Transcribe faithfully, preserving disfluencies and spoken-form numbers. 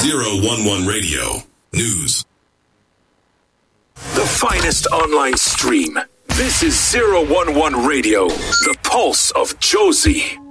zero one one Radio News. The finest online stream. This is zero one one Radio, the pulse of Josie.